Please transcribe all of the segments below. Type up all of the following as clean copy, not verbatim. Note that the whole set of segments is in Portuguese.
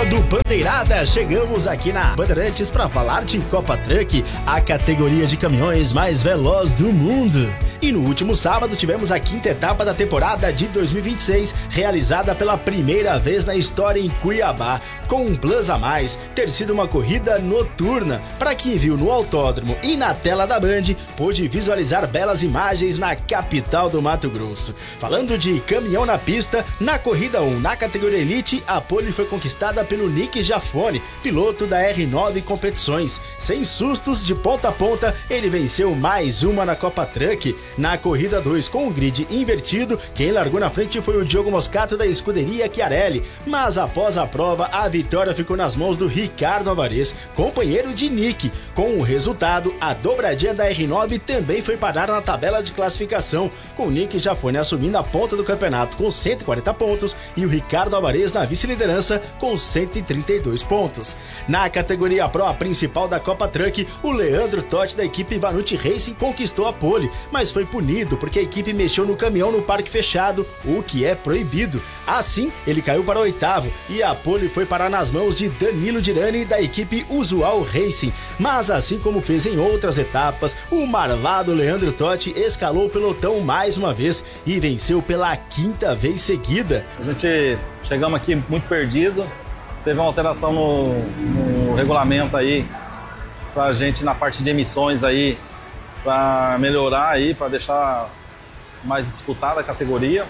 turma do Bandeirada, chegamos aqui na Bandeirantes para falar de Copa Truck, a categoria de caminhões mais veloz do mundo. E no último sábado tivemos a quinta etapa da temporada de 2026, realizada pela primeira vez na história em Cuiabá, com um plus a mais, ter sido uma corrida noturna. Para quem viu no autódromo e na tela da Band, pôde visualizar belas imagens na capital do Mato Grosso. Falando de caminhão na pista, na corrida 1, na categoria Elite, a pole foi conquistada pelo Nick Jafone, piloto da R9 Competições. Sem sustos, de ponta a ponta, ele venceu mais uma na Copa Truck. Na corrida 2, com o grid invertido, quem largou na frente foi o Diogo Moscato da escuderia Chiarelli, mas após a prova, a vitória ficou nas mãos do Ricardo Alvarez, companheiro de Nick. Com o resultado, a dobradinha da R9 também foi parar na tabela de classificação, com o Nick Jafone assumindo a ponta do campeonato com 140 pontos e o Ricardo Alvarez na vice-liderança com 132 pontos. Na categoria Pro, a principal da Copa Truck, o Leandro Totti da equipe Vanucci Racing conquistou a pole, mas foi punido porque a equipe mexeu no caminhão no parque fechado, o que é proibido. Assim, ele caiu para o oitavo e a pole foi parar nas mãos de Danilo Dirani da equipe Usual Racing. Mas assim como fez em outras etapas, o marvado Leandro Totti escalou o pelotão mais uma vez e venceu pela quinta vez seguida. A gente chegamos aqui muito perdido, teve uma alteração no regulamento aí pra gente na parte de emissões aí, para melhorar aí, para deixar mais disputada a categoria.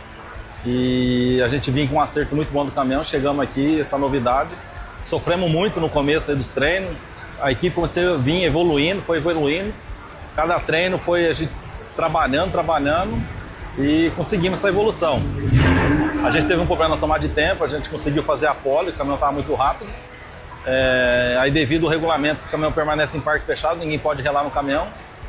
E a gente vinha com um acerto muito bom do caminhão, chegamos aqui, essa novidade. Sofremos muito no começo aí dos treinos, a equipe começou a vir evoluindo, foi evoluindo. Cada treino foi a gente trabalhando e conseguimos essa evolução. A gente teve um problema na tomada de tempo, a gente conseguiu fazer a pole, o caminhão estava muito rápido. Aí devido ao regulamento, o caminhão permanece em parque fechado, ninguém pode relar no caminhão.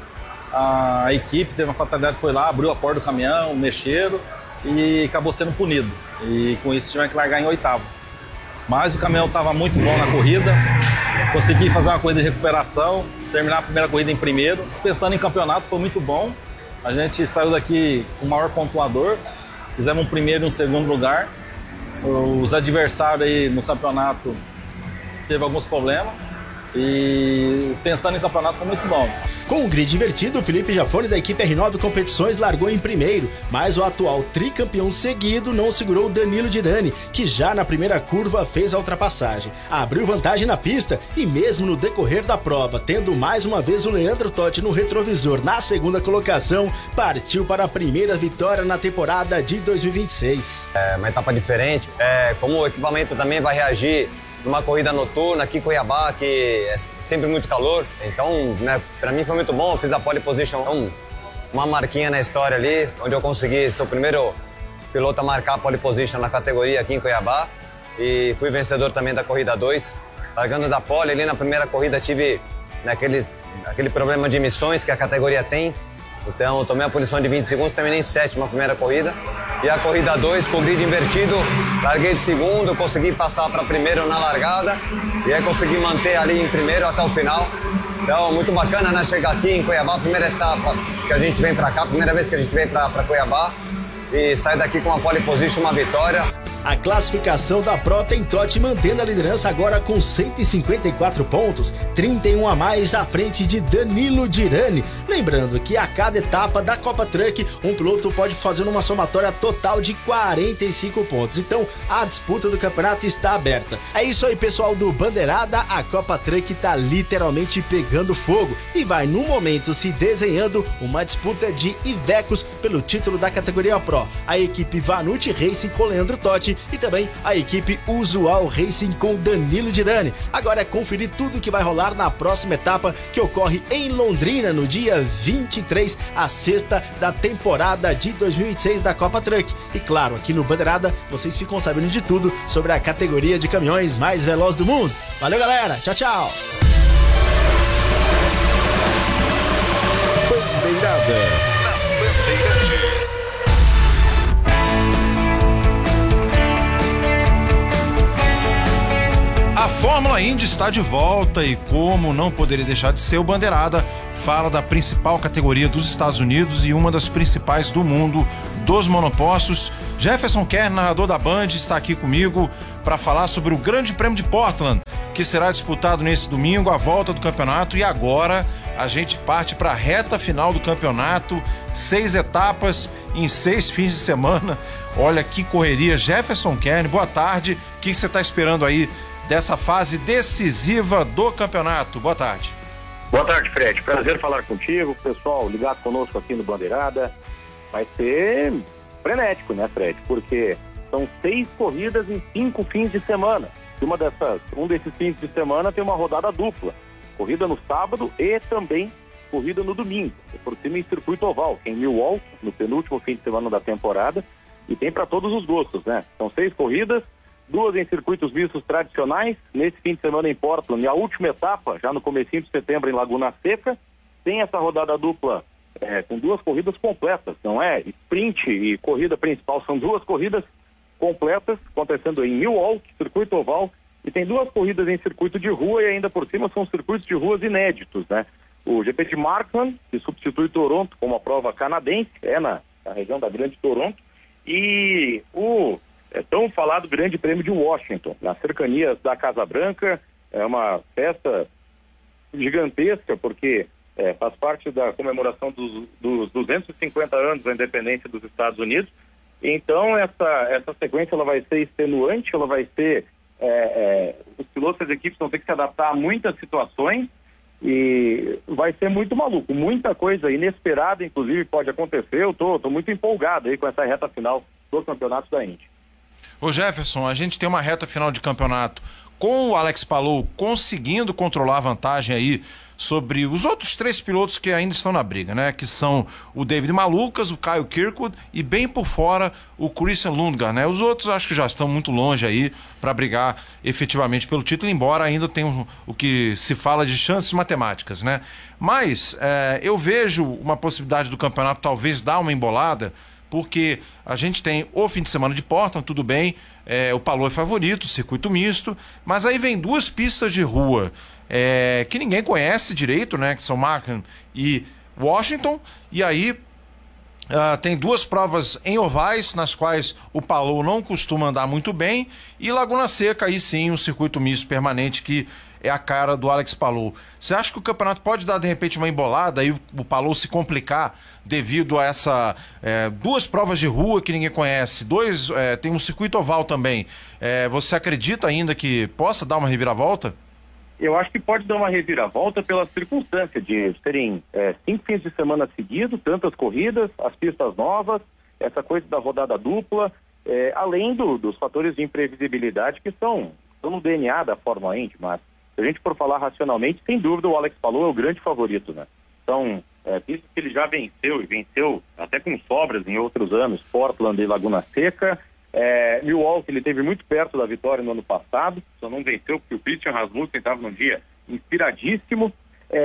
A equipe teve uma fatalidade, foi lá, abriu a porta do caminhão, mexeram e acabou sendo punido. E com isso tiveram que largar em oitavo. Mas o caminhão estava muito bom na corrida, consegui fazer uma corrida de recuperação, terminar a primeira corrida em primeiro. Pensando em campeonato, foi muito bom. A gente saiu daqui com o maior pontuador, fizemos um primeiro e um segundo lugar. Os adversários aí no campeonato teve alguns problemas. E pensando em campeonato foi muito bom. Com o grid invertido, o Felipe Jafone da equipe R9 Competições largou em primeiro, mas o atual tricampeão seguido não segurou o Danilo Dirani, que já na primeira curva fez a ultrapassagem. Abriu vantagem na pista e mesmo no decorrer da prova, tendo mais uma vez o Leandro Totti no retrovisor na segunda colocação, partiu para a primeira vitória na temporada de 2026. É uma etapa diferente, como o equipamento também vai reagir numa corrida noturna aqui em Cuiabá, que é sempre muito calor. Então, né, pra mim foi muito bom, eu fiz a pole position, uma marquinha na história ali, onde eu consegui ser o primeiro piloto a marcar a pole position na categoria aqui em Cuiabá. E fui vencedor também da corrida 2. Largando da pole, ali na primeira corrida tive aquele problema de emissões que a categoria tem. Então, eu tomei a posição de 20 segundos, terminei em sétima a primeira corrida. E a corrida 2, com o grid invertido, larguei de segundo, consegui passar para primeiro na largada. E aí consegui manter ali em primeiro até o final. Então, muito bacana, né? Chegar aqui em Cuiabá, primeira etapa que a gente vem para cá, primeira vez que a gente vem para Cuiabá. E sai daqui com uma pole position, uma vitória. A classificação da Pro tem Totti mantendo a liderança agora com 154 pontos, 31 a mais à frente de Danilo Dirani. Lembrando que a cada etapa da Copa Truck, um piloto pode fazer uma somatória total de 45 pontos. Então, a disputa do campeonato está aberta. É isso aí, pessoal do Bandeirada. A Copa Truck tá literalmente pegando fogo e vai, no momento, se desenhando uma disputa de Ivecos pelo título da categoria Pro. A equipe Vanucci Racing com Leandro Totti e também a equipe Usual Racing com Danilo Dirani. Agora é conferir tudo que vai rolar na próxima etapa, que ocorre em Londrina no dia 23, a sexta da temporada de 2026 da Copa Truck. E claro, aqui no Bandeirada vocês ficam sabendo de tudo sobre a categoria de caminhões mais veloz do mundo. Valeu, galera, tchau, tchau. Bandeirada na Bandeirantes. A Fórmula Indy está de volta e, como não poderia deixar de ser, o Bandeirada fala da principal categoria dos Estados Unidos e uma das principais do mundo dos monopostos. Jefferson Kern, narrador da Band, está aqui comigo para falar sobre o Grande Prêmio de Portland, que será disputado nesse domingo, a volta do campeonato. E agora a gente parte para a reta final do campeonato, 6 etapas em 6 fins de semana. Olha que correria. Jefferson Kern, boa tarde. O que você está esperando aí dessa fase decisiva do campeonato? Boa tarde. Boa tarde, Fred. Prazer falar contigo, pessoal ligado conosco aqui no Bandeirada. Vai ser frenético, né, Fred? Porque são 6 corridas em 5 fins de semana. Um desses fins de semana tem uma rodada dupla. Corrida no sábado e também corrida no domingo. Por cima em circuito oval, em Milwaukee, no penúltimo fim de semana da temporada. E tem para todos os gostos, né? São 6 corridas, 2 em circuitos mistos tradicionais. Nesse fim de semana em Portland, e a última etapa, já no comecinho de setembro em Laguna Seca. Tem essa rodada dupla com 2 corridas completas, não é? Sprint e corrida principal são 2 corridas completas, acontecendo em Milwaukee, circuito oval, e tem 2 corridas em circuito de rua, e ainda por cima são circuitos de ruas inéditos, né? O GP de Markland, que substitui Toronto como a prova canadense, na região da Grande Toronto, e o tão falado Grande Prêmio de Washington, nas cercanias da Casa Branca. É uma festa gigantesca, porque faz parte da comemoração dos 250 anos da independência dos Estados Unidos. Então essa sequência ela vai ser extenuante, ela vai ser os pilotos e as equipes vão ter que se adaptar a muitas situações e vai ser muito maluco, muita coisa inesperada inclusive pode acontecer. Eu tô muito empolgado aí com essa reta final do campeonato da Indy. Ô Jefferson, a gente tem uma reta final de campeonato com o Alex Palou conseguindo controlar a vantagem aí sobre os outros 3 pilotos que ainda estão na briga, né? Que são o David Malukas, o Kyle Kirkwood e bem por fora o Christian Lundgaard, né? Os outros acho que já estão muito longe aí para brigar efetivamente pelo título, embora ainda tenham o que se fala de chances matemáticas, né? Mas eu vejo uma possibilidade do campeonato talvez dar uma embolada, porque a gente tem o fim de semana de Portland, tudo bem, o Palou é favorito, circuito misto, mas aí vem 2 pistas de rua que ninguém conhece direito, né, que são Markham e Washington, e aí tem 2 provas em ovais, nas quais o Palou não costuma andar muito bem, e Laguna Seca, aí sim, um circuito misto permanente que é a cara do Alex Palou. Você acha que o campeonato pode dar, de repente, uma embolada e o Palou se complicar devido a essa 2 provas de rua que ninguém conhece, tem um circuito oval também. Você acredita ainda que possa dar uma reviravolta? Eu acho que pode dar uma reviravolta pela circunstância de serem 5 fins de semana seguidos, tantas corridas, as pistas novas, essa coisa da rodada dupla, além dos fatores de imprevisibilidade que estão no DNA da Fórmula Indy, mas se a gente for falar racionalmente, sem dúvida o Alex Palou é o grande favorito, né? Então, pistas que ele já venceu, e venceu até com sobras em outros anos, Portland e Laguna Seca. Milwaukee, ele esteve muito perto da vitória no ano passado, só não venceu porque o Christian Rasmussen estava num dia inspiradíssimo.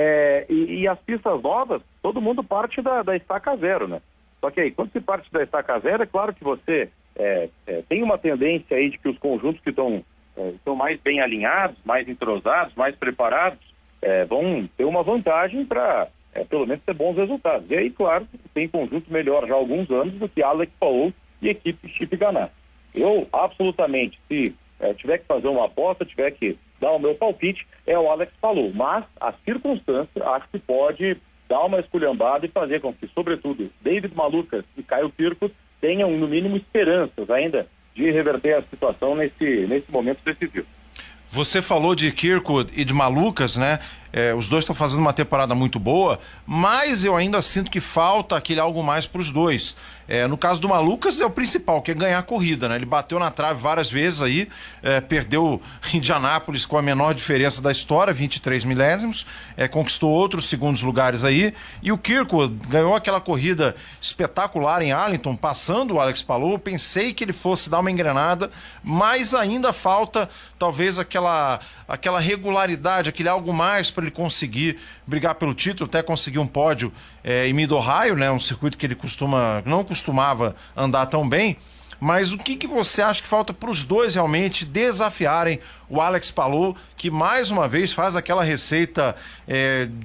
E as pistas novas, todo mundo parte da estaca zero, né? Só que aí, quando se parte da estaca zero, é claro que você tem uma tendência aí de que os conjuntos que estão mais bem alinhados, mais entrosados, mais preparados, vão ter uma vantagem para, pelo menos, ter bons resultados. E aí, claro, tem conjunto melhor já há alguns anos do que Alex Palou e equipe Chip Ganassi. Eu, absolutamente, se tiver que fazer uma aposta, tiver que dar o meu palpite, é o Alex Palou. Mas, a circunstância, acho que pode dar uma esculhambada e fazer com que, sobretudo, David Malukas e Kyle Kirkwood tenham, no mínimo, esperanças ainda de reverter a situação nesse momento decisivo. Você falou de Kirkwood e de Malukas, né? Os dois estão fazendo uma temporada muito boa, mas eu ainda sinto que falta aquele algo mais para os dois. No caso do Malukas é o principal, que é ganhar a corrida, né? Ele bateu na trave várias vezes aí, perdeu em Indianápolis com a menor diferença da história, 23 milésimos, conquistou outros segundos lugares aí, e o Kirkwood ganhou aquela corrida espetacular em Arlington, passando o Alex Palou. Pensei que ele fosse dar uma engrenada, mas ainda falta talvez aquela regularidade, aquele algo mais para ele conseguir brigar pelo título, até conseguir um pódio em Mid-Ohio, né? Um circuito que ele não costumava andar tão bem. Mas o que você acha que falta para os dois realmente desafiarem o Alex Palou, que mais uma vez faz aquela receita de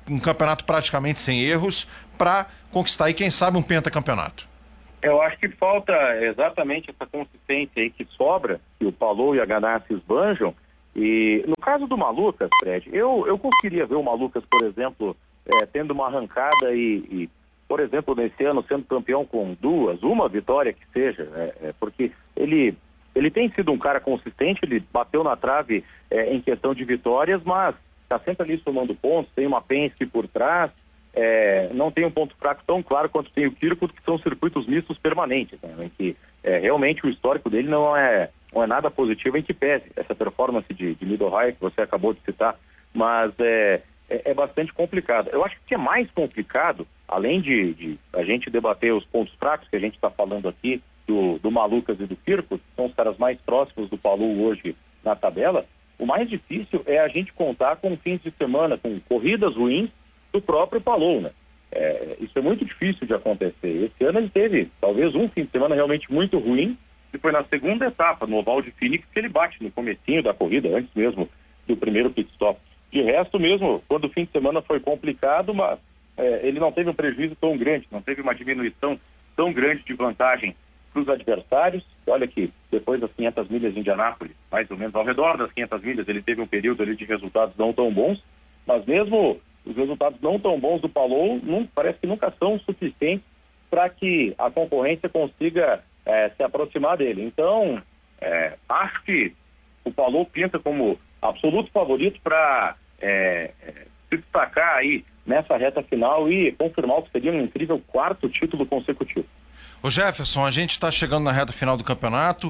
um campeonato praticamente sem erros para conquistar aí, quem sabe, um pentacampeonato? Eu acho que falta exatamente essa consistência aí que sobra, que o Palou e a Ganassi esbanjam. E no caso do Malucas, Fred, eu conseguiria ver o Malucas, por exemplo, tendo uma arrancada e, por exemplo, nesse ano sendo campeão com uma vitória que seja, porque ele tem sido um cara consistente, ele bateu na trave em questão de vitórias, mas está sempre ali somando pontos, tem uma Penske por trás, não tem um ponto fraco tão claro quanto tem o Kirkwood, que são circuitos mistos permanentes, né, em que realmente o histórico dele não é nada positivo, em que pese essa performance de Middle High que você acabou de citar, mas é bastante complicado. Eu acho que o que é mais complicado, além de a gente debater os pontos fracos que a gente está falando aqui, do Malucas e do Kirkwood, que são os caras mais próximos do Palou hoje na tabela, o mais difícil é a gente contar com fins de semana, com corridas ruins do próprio Palou, né? Isso é muito difícil de acontecer. Esse ano ele teve talvez um fim de semana realmente muito ruim, e foi na segunda etapa, no Oval de Phoenix, que ele bate no comecinho da corrida, antes mesmo do primeiro pit stop. De resto mesmo, quando o fim de semana foi complicado, mas ele não teve um prejuízo tão grande, não teve uma diminuição tão grande de vantagem para os adversários. Olha que depois das 500 milhas de Indianápolis, mais ou menos ao redor das 500 milhas, ele teve um período ali de resultados não tão bons, mas mesmo os resultados não tão bons do Palou parece que nunca são suficientes para que a concorrência consiga se aproximar dele. Então, acho que o Palou pinta como absoluto favorito para se destacar aí nessa reta final e confirmar o que seria um incrível 4º título consecutivo. Ô Jefferson, a gente está chegando na reta final do campeonato.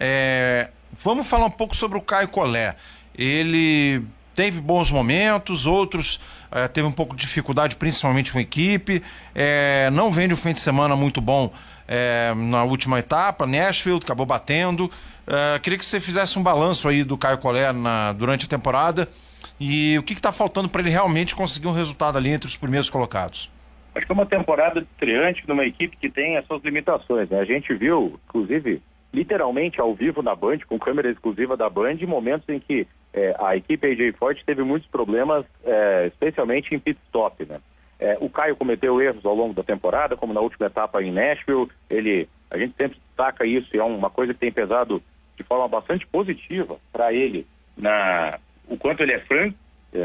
Vamos falar um pouco sobre o Caio Collet. Ele teve bons momentos, outros teve um pouco de dificuldade, principalmente com a equipe. Não vem de um fim de semana muito bom na última etapa. Nashville acabou batendo. Queria que você fizesse um balanço aí do Caio Collet durante a temporada e o que está faltando para ele realmente conseguir um resultado ali entre os primeiros colocados. Acho que é uma temporada de estreante numa equipe que tem as suas limitações, né? A gente viu, inclusive, literalmente ao vivo na Band, com câmera exclusiva da Band, momentos em que a equipe AJ Foyt teve muitos problemas, especialmente em pit stop, né? O Caio cometeu erros ao longo da temporada, como na última etapa em Nashville. A gente sempre destaca isso, e é uma coisa que tem pesado de forma bastante positiva para ele, o quanto ele é franco,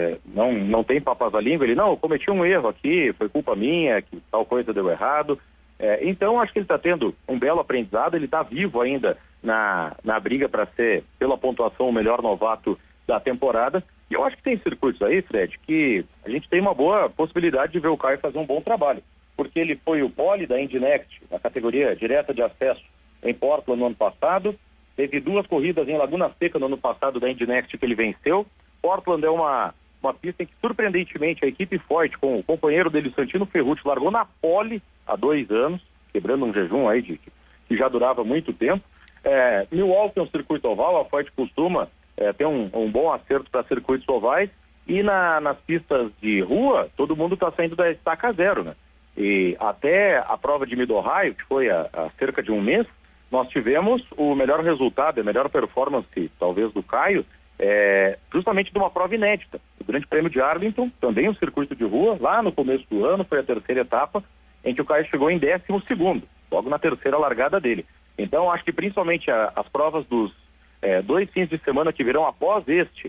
não tem papas à língua. Ele, eu cometi um erro aqui, foi culpa minha, que tal coisa deu errado. Então acho que ele está tendo um belo aprendizado, ele está vivo ainda na briga para ser, pela pontuação, o melhor novato da temporada. E eu acho que tem circuitos aí, Fred, que a gente tem uma boa possibilidade de ver o Caio fazer um bom trabalho, porque ele foi o pole da Indy Next, na categoria direta de acesso em Portland no ano passado, teve 2 corridas em Laguna Seca no ano passado da Indy Next que ele venceu. Portland é uma pista em que, surpreendentemente, a equipe Foyt, com o companheiro dele, Santino Ferrucci, largou na pole há 2 anos, quebrando um jejum aí que já durava muito tempo. Milwaukee é um circuito oval, a Foyt costuma ter um bom acerto para circuitos ovais, e nas pistas de rua, todo mundo está saindo da estaca zero, né? E até a prova de Mid-Ohio, que foi há cerca de um mês, nós tivemos o melhor resultado, a melhor performance, talvez, do Caio, justamente de uma prova inédita. O Grande Prêmio de Arlington, também um circuito de rua, lá no começo do ano, foi a 3ª etapa, em que o Caio chegou em 12º, logo na 3ª largada dele. Então, acho que principalmente as provas dos 2 fins de semana que virão após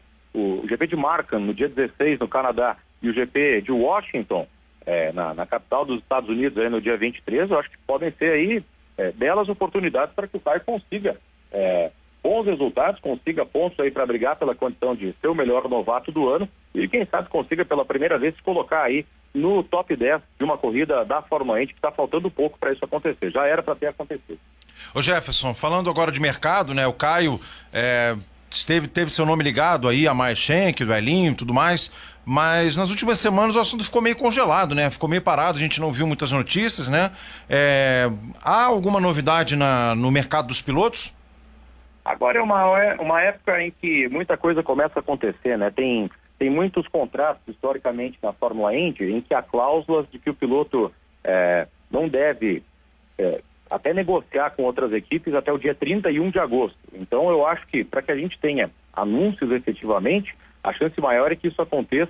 o GP de Markham, no dia 16, no Canadá, e o GP de Washington, na capital dos Estados Unidos, aí no dia 23, eu acho que podem ser aí belas oportunidades para que o Caio consiga bons resultados, consiga pontos aí para brigar pela condição de ser o melhor novato do ano e quem sabe consiga pela primeira vez se colocar aí no top 10 de uma corrida da Fórmula 1, que está faltando pouco para isso acontecer. Já era para ter acontecido. Ô Jefferson, falando agora de mercado, né? O Caio teve seu nome ligado aí a Meyer Shank, do Elinho e tudo mais, mas nas últimas semanas o assunto ficou meio congelado, né? Ficou meio parado, a gente não viu muitas notícias, né? Há alguma novidade no mercado dos pilotos? Agora é uma época em que muita coisa começa a acontecer, né? Tem muitos contratos, historicamente, na Fórmula Indy, em que há cláusulas de que o piloto não deve até negociar com outras equipes até o dia 31 de agosto. Então, eu acho que, para que a gente tenha anúncios efetivamente, a chance maior é que isso aconteça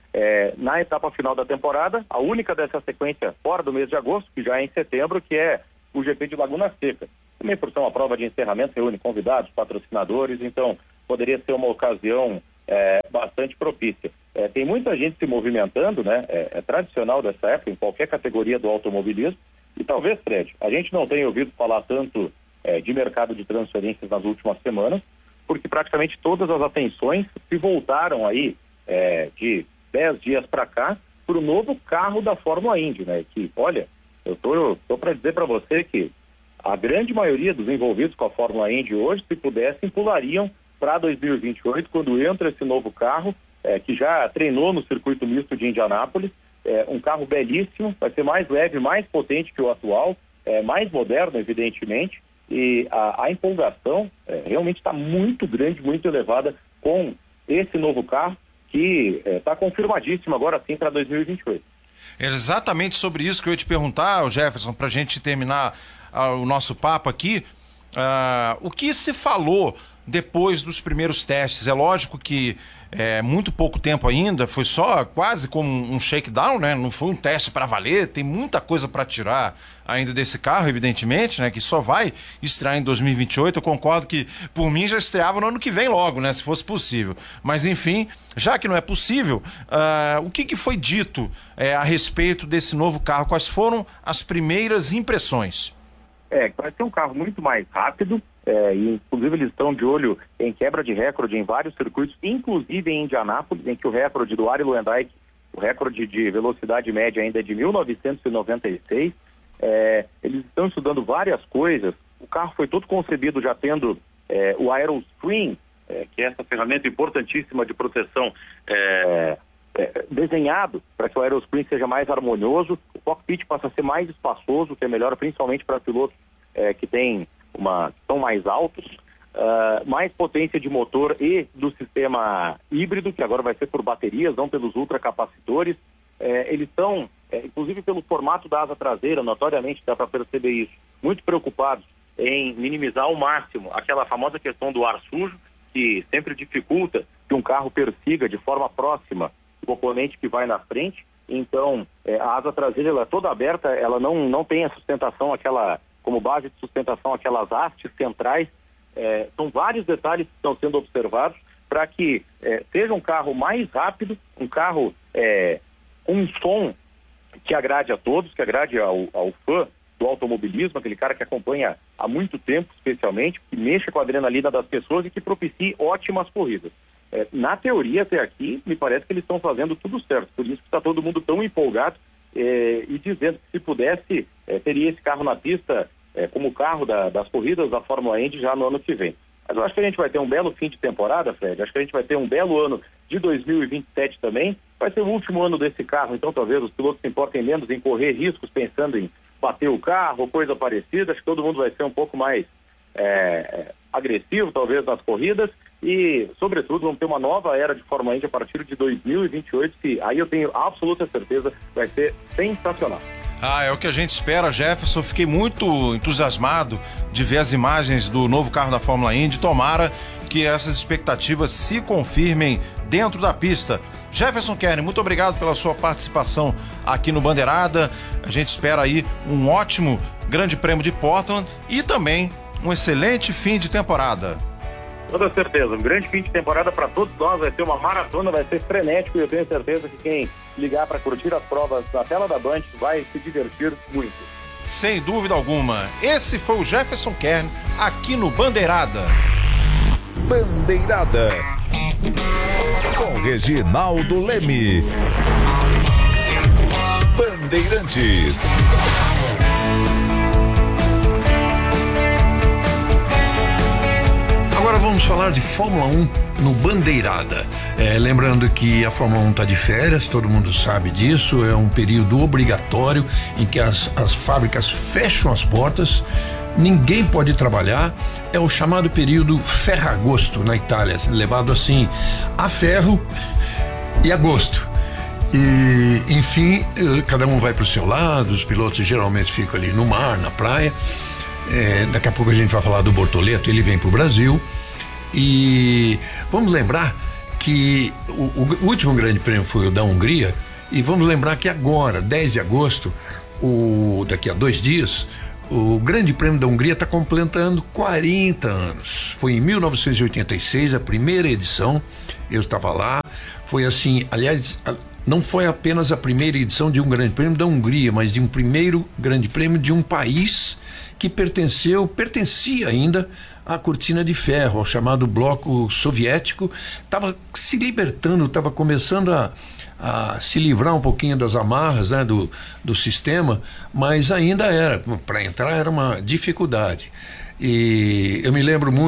na etapa final da temporada, a única dessa sequência fora do mês de agosto, que já é em setembro, que é o GP de Laguna Seca. Também por ser uma prova de encerramento, reúne convidados, patrocinadores, então poderia ser uma ocasião bastante propícia. Tem muita gente se movimentando, né? É tradicional dessa época, em qualquer categoria do automobilismo, e talvez, Fred, a gente não tenha ouvido falar tanto de mercado de transferências nas últimas semanas, porque praticamente todas as atenções se voltaram aí de 10 dias para cá para o novo carro da Fórmula Indy, né? Que, olha, eu tô para dizer para você que a grande maioria dos envolvidos com a Fórmula Indy hoje, se pudessem, pulariam para 2028, quando entra esse novo carro, que já treinou no circuito misto de Indianápolis, um carro belíssimo, vai ser mais leve, mais potente que o atual, mais moderno, evidentemente, e a empolgação realmente está muito grande, muito elevada com esse novo carro, que está confirmadíssimo agora sim para 2028. É exatamente sobre isso que eu ia te perguntar, Jefferson, para a gente terminar o nosso papo aqui. O que se falou depois dos primeiros testes? É lógico que muito pouco tempo ainda, foi só quase como um shakedown, né? Não foi um teste para valer, tem muita coisa para tirar ainda desse carro, evidentemente, né? Que só vai estrear em 2028. Eu concordo que, por mim, já estreava no ano que vem logo, né? Se fosse possível. Mas, enfim, já que não é possível, o que foi dito a respeito desse novo carro? Quais foram as primeiras impressões? Vai ser um carro muito mais rápido, e inclusive eles estão de olho em quebra de recorde em vários circuitos, inclusive em Indianápolis, em que o recorde do Arie Luyendyk, o recorde de velocidade média ainda é de 1996. Eles estão estudando várias coisas. O carro foi todo concebido já tendo o Aeroscreen, que é essa ferramenta importantíssima de proteção, desenhado para que o Aeroscreen seja mais harmonioso. O cockpit passa a ser mais espaçoso, que é melhor principalmente para pilotos que são mais altos, mais potência de motor e do sistema híbrido, que agora vai ser por baterias, não pelos ultracapacitores. Eles estão, inclusive pelo formato da asa traseira, notoriamente dá para perceber isso, muito preocupados em minimizar ao máximo aquela famosa questão do ar sujo, que sempre dificulta que um carro persiga de forma próxima o componente que vai na frente. Então, a asa traseira ela é toda aberta, ela não tem a sustentação, como base de sustentação, aquelas hastes centrais. São vários detalhes que estão sendo observados para que seja um carro mais rápido, um carro com um som que agrade a todos, que agrade ao fã do automobilismo, aquele cara que acompanha há muito tempo, especialmente, que mexa com a adrenalina das pessoas e que propicie ótimas corridas. Na teoria, até aqui, me parece que eles estão fazendo tudo certo, por isso que está todo mundo tão empolgado e dizendo que se pudesse, teria esse carro na pista como carro das corridas da Fórmula Indy já no ano que vem. Mas eu acho que a gente vai ter um belo fim de temporada, Fred, acho que a gente vai ter um belo ano de 2027 também, vai ser o último ano desse carro, então talvez os pilotos se importem menos em correr riscos pensando em bater o carro ou coisa parecida. Acho que todo mundo vai ser um pouco mais agressivo, talvez, nas corridas e, sobretudo, vamos ter uma nova era de Fórmula Indy a partir de 2028, que aí eu tenho absoluta certeza vai ser sensacional. É o que a gente espera, Jefferson. Fiquei muito entusiasmado de ver as imagens do novo carro da Fórmula Indy. Tomara que essas expectativas se confirmem dentro da pista. Jefferson Kern, muito obrigado pela sua participação aqui no Bandeirada. A gente espera aí um ótimo Grande Prêmio de Portland e também um excelente fim de temporada. Toda certeza, um grande fim de temporada para todos nós, vai ser uma maratona, vai ser frenético e eu tenho certeza que quem ligar para curtir as provas na tela da Band vai se divertir muito. Sem dúvida alguma. Esse foi o Jefferson Kern aqui no Bandeirada. Bandeirada com Reginaldo Leme. Bandeirantes. Agora vamos falar de Fórmula 1 no Bandeirada. Lembrando que a Fórmula 1 está de férias, todo mundo sabe disso, é um período obrigatório em que as fábricas fecham as portas, ninguém pode trabalhar, é o chamado período Ferragosto na Itália, levado assim a ferro e agosto. E, enfim, cada um vai para o seu lado, os pilotos geralmente ficam ali no mar, na praia. Daqui a pouco a gente vai falar do Bortoleto, ele vem para o Brasil. E vamos lembrar que o último grande prêmio foi o da Hungria, e vamos lembrar que agora, 10 de agosto, daqui a 2 dias, o Grande Prêmio da Hungria está completando 40 anos. Foi em 1986, a primeira edição, eu estava lá. Foi assim, aliás, não foi apenas a primeira edição de um Grande Prêmio da Hungria, mas de um primeiro Grande Prêmio de um país que pertencia ainda à cortina de ferro, ao chamado bloco soviético. Estava se libertando, estava começando a se livrar um pouquinho das amarras, né, do sistema, mas ainda para entrar era uma dificuldade. E eu me lembro muito